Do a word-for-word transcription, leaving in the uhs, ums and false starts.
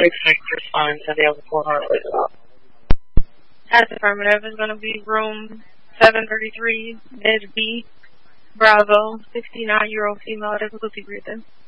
would expect to respond to the other four heart rate up. That's affirmative. It's going to be room seven thirty-three, bed B, Bravo, sixty-nine-year-old female, difficulty breathing.